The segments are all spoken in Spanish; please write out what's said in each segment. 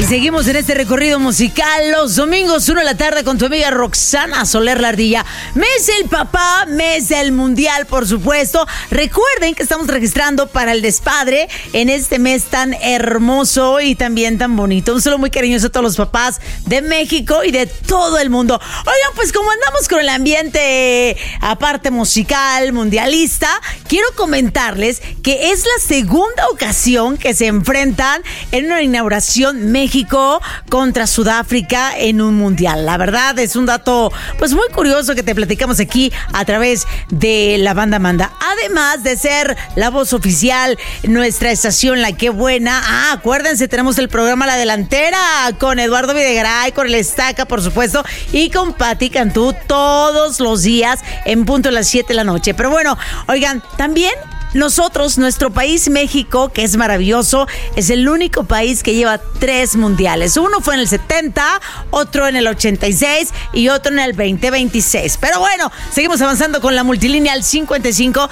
seguimos en este recorrido musical los domingos 1 de la tarde con tu amiga Roxana Soler La Ardilla. Mes del papá, mes del mundial, por supuesto. Recuerden que estamos registrando para el despadre en este mes tan hermoso y también tan bonito. Un saludo muy cariñoso a todos los papás de México y de todo el mundo. Oigan, pues como andamos con el ambiente aparte musical, mundialista, quiero comentarles que es la segunda ocasión que se enfrentan en una inauguración México contra Sudáfrica en un mundial. La verdad es un dato pues muy curioso que te platicamos aquí a través de la banda Manda. Además de ser la voz oficial, nuestra estación La Qué Buena. Acuérdense, tenemos el programa La Delantera con Eduardo Videgaray, con el Estaca, por supuesto, y con Pati Cantú todos los días en punto de las 7 de la noche. Pero bueno, oigan, también nosotros, nuestro país México, que es maravilloso, es el único país que lleva 3 mundiales. Uno fue en el 70, otro en el 86 y otro en el 2026. Pero bueno, seguimos avanzando con la multilínea al 55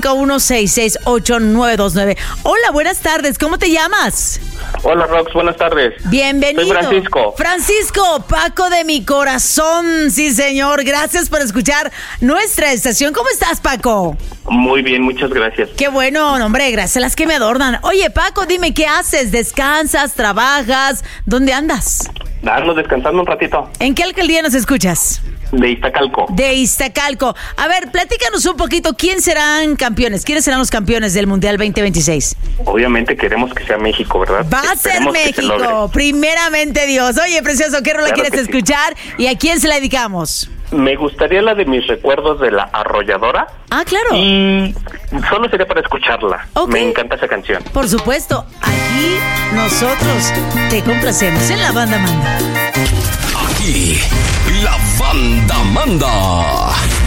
5166 8929. Hola, buenas tardes, ¿cómo te llamas? Hola, Rox, buenas tardes. Bienvenido. Soy Francisco. Francisco, Paco de mi corazón. Sí, señor. Gracias por escuchar nuestra estación. ¿Cómo estás, Paco? Muy bien, muchas gracias. Qué bueno, hombre, gracias, las que me adornan. Oye, Paco, dime, ¿qué haces? ¿Descansas? ¿Trabajas? ¿Dónde andas? Ando descansando un ratito. ¿En qué alcaldía nos escuchas? De Iztacalco. De Iztacalco. A ver, platícanos un poquito, ¿quiénes serán campeones? ¿Quiénes serán los campeones del Mundial 2026? Obviamente queremos que sea México, ¿verdad? Va a ser México, primeramente Dios. Oye, precioso, ¿qué rola quieres escuchar? ¿Y a quién se la dedicamos? Me gustaría la de Mis Recuerdos de La Arrolladora. Ah, claro. Y solo sería para escucharla. Okay. Me encanta esa canción. Por supuesto, aquí nosotros te complacemos en la banda Manda. Aquí, la banda manda.